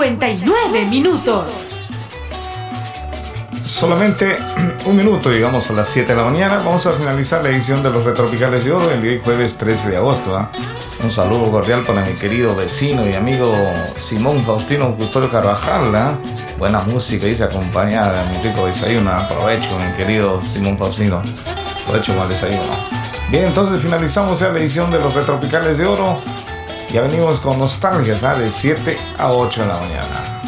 8:59. Solamente un minuto, llegamos a las 7 de la mañana. Vamos a finalizar la edición de los Retropicales de Oro el día jueves 13 de agosto. Un saludo cordial para mi querido vecino y amigo Simón Faustino Custodio Carvajal. Buena música y se acompaña de mi rico desayuno. Aprovecho, mi querido Simón Faustino. Aprovecho con el desayuno. Bien, entonces finalizamos ya la edición de los Retropicales de Oro. Ya venimos con nostalgias de 7 a 8 de la mañana.